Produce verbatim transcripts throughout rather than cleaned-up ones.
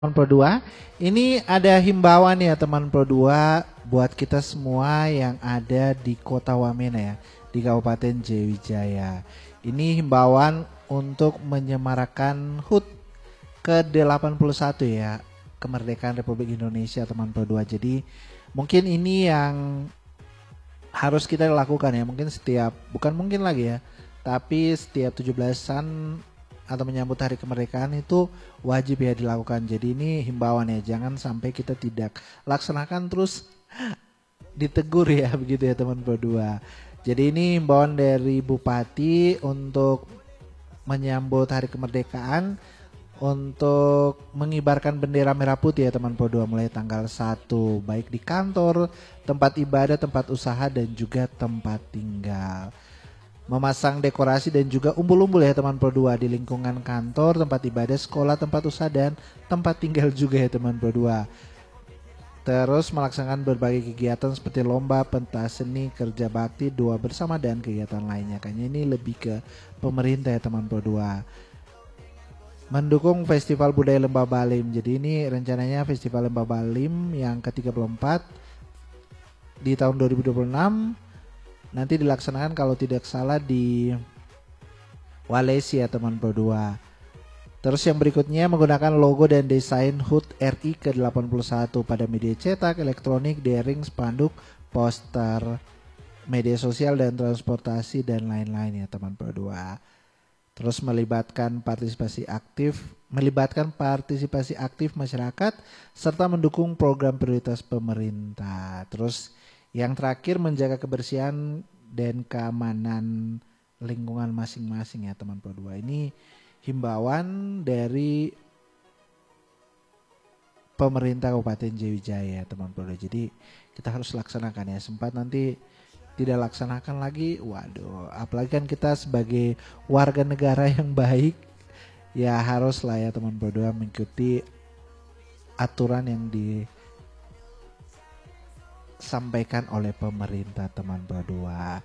teman Pro dua. Ini ada himbauan ya teman Pro dua buat kita semua yang ada di Kota Wamena ya, di Kabupaten Jayawijaya. Ini himbauan untuk menyemarakan H U T ke delapan puluh satu ya, kemerdekaan Republik Indonesia teman Pro dua. Jadi mungkin ini yang harus kita lakukan ya, mungkin setiap, bukan mungkin lagi ya, tapi setiap tujuh belasan atau menyambut hari kemerdekaan itu wajib ya dilakukan. Jadi ini himbauan ya, jangan sampai kita tidak laksanakan terus ditegur ya, begitu ya teman Pro dua. Jadi ini himbauan dari Bupati untuk menyambut hari kemerdekaan, untuk mengibarkan bendera merah putih ya teman Pro dua mulai tanggal satu, baik di kantor, tempat ibadah, tempat usaha dan juga tempat tinggal. Memasang dekorasi dan juga umbul-umbul ya teman Pro dua di lingkungan kantor, tempat ibadah, sekolah, tempat usaha dan tempat tinggal juga ya teman Pro dua. Terus melaksanakan berbagai kegiatan seperti lomba, pentas seni, kerja bakti, doa bersama dan kegiatan lainnya. Kayaknya ini lebih ke pemerintah ya teman Pro dua. Mendukung Festival Budaya Lembah Balim. Jadi ini rencananya Festival Lembah Balim yang ke tiga puluh empat di tahun dua ribu dua puluh enam. Nanti dilaksanakan kalau tidak salah di Walesi ya teman Pro dua. Terus yang berikutnya menggunakan logo dan desain H U T R I ke delapan puluh satu pada media cetak, elektronik, daring, spanduk, poster, media sosial dan transportasi dan lain-lain ya teman Pro dua. Terus melibatkan partisipasi aktif, melibatkan partisipasi aktif masyarakat serta mendukung program prioritas pemerintah. Terus yang terakhir menjaga kebersihan dan keamanan lingkungan masing-masing ya teman Pro dua. Ini himbauan dari pemerintah Kabupaten Jayawijaya teman Pro dua. Jadi kita harus laksanakan ya. Sempat nanti tidak laksanakan lagi, waduh. Apalagi kan kita sebagai warga negara yang baik, ya haruslah ya teman Pro dua mengikuti aturan yang di sampaikan oleh pemerintah teman Pro dua.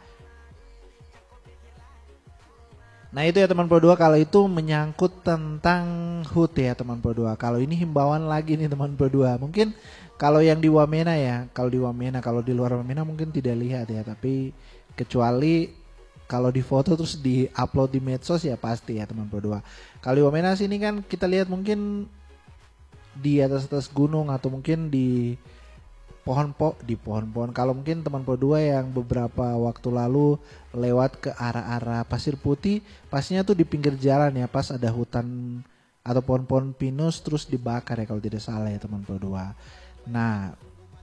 Nah itu ya teman Pro dua, kalau itu menyangkut tentang H U T ya teman Pro dua. Kalau ini himbauan lagi nih teman Pro dua. Mungkin kalau yang di Wamena ya, kalau di Wamena, kalau di luar Wamena mungkin tidak lihat ya. Tapi kecuali kalau di foto terus di upload di medsos ya pasti ya teman Pro dua. Kalau di Wamena sini kan kita lihat mungkin di atas-atas gunung atau mungkin di pohon po di pohon-pohon. Kalau mungkin teman Pro dua yang beberapa waktu lalu lewat ke arah-arah Pasir Putih, pastinya tuh di pinggir jalan ya, pas ada hutan atau pohon-pohon pinus terus dibakar ya kalau tidak salah ya teman Pro dua. Nah,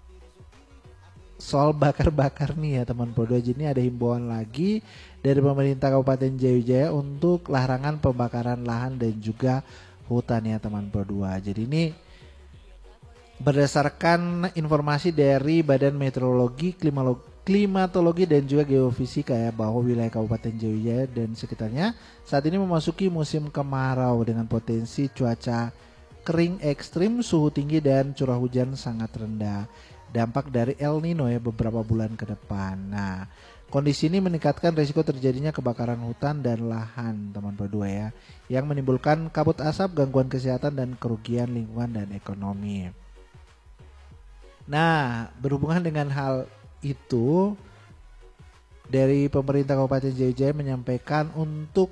soal bakar-bakar nih ya teman Pro dua, jadi ada himbauan lagi dari pemerintah Kabupaten Jayawijaya untuk larangan pembakaran lahan dan juga hutan ya teman Pro dua. Jadi ini berdasarkan informasi dari Badan Meteorologi, Klimatologi dan juga Geofisika ya, bahwa wilayah Kabupaten Jayawijaya dan sekitarnya saat ini memasuki musim kemarau dengan potensi cuaca kering ekstrim, suhu tinggi dan curah hujan sangat rendah. Dampak dari El Nino ya beberapa bulan ke depan. Nah, kondisi ini meningkatkan risiko terjadinya kebakaran hutan dan lahan teman Pro dua ya, yang menimbulkan kabut asap, gangguan kesehatan dan kerugian lingkungan dan ekonomi. Nah, berhubungan dengan hal itu, dari pemerintah Kabupaten Jayawijaya menyampaikan untuk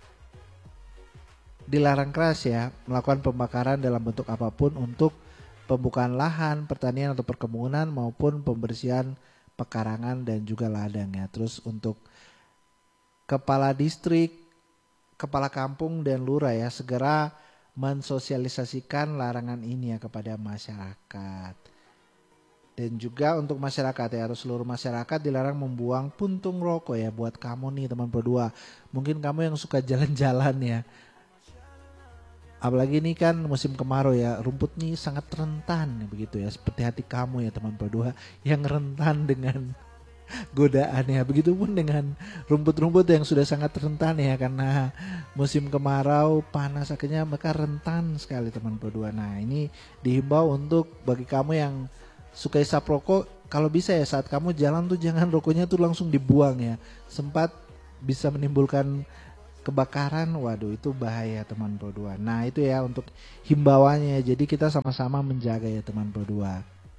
dilarang keras ya melakukan pembakaran dalam bentuk apapun untuk pembukaan lahan, pertanian atau perkebunan maupun pembersihan pekarangan dan juga ladang ya. Terus untuk kepala distrik, kepala kampung dan lurah ya segera mensosialisasikan larangan ini ya kepada masyarakat. Dan juga untuk masyarakat ya, harus seluruh masyarakat dilarang membuang puntung rokok ya. Buat kamu nih teman Pro dua, mungkin kamu yang suka jalan-jalan ya, apalagi ini kan musim kemarau ya, rumput nih sangat rentan begitu ya, seperti hati kamu ya teman Pro dua yang rentan dengan godaan ya. Begitupun dengan rumput-rumput yang sudah sangat rentan ya, karena musim kemarau panas akhirnya mereka rentan sekali teman Pro dua. Nah ini dihimbau untuk bagi kamu yang suka isap rokok, kalau bisa ya saat kamu jalan tuh jangan rokoknya tuh langsung dibuang ya, sempat bisa menimbulkan kebakaran, waduh itu bahaya teman Pro dua. Nah itu ya untuk himbauannya, jadi kita sama-sama menjaga ya teman Pro dua,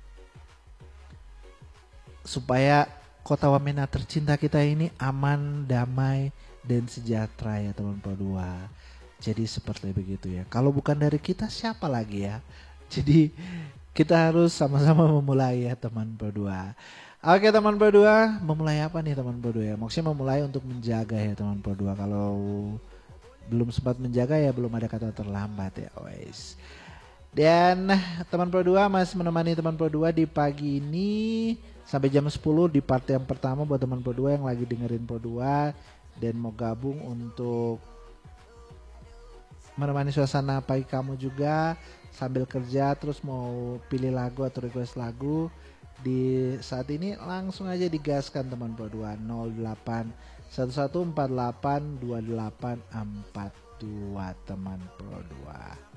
supaya kota Wamena tercinta kita ini aman, damai, dan sejahtera ya teman Pro dua. Jadi seperti begitu ya, kalau bukan dari kita siapa lagi ya. Jadi kita harus sama-sama memulai ya teman Pro dua. Oke teman Pro dua, memulai apa nih teman Pro dua ya? Maksudnya memulai untuk menjaga ya teman Pro dua. Kalau belum sempat menjaga ya belum ada kata terlambat ya guys. Dan teman Pro dua masih menemani teman Pro dua di pagi ini sampai jam sepuluh di part yang pertama buat teman Pro dua yang lagi dengerin Pro dua dan mau gabung untuk menemani suasana pagi kamu juga sambil kerja, terus mau pilih lagu atau request lagu di saat ini, langsung aja digaskan teman Pro dua nol delapan satu satu empat delapan dua delapan empat dua teman Pro dua.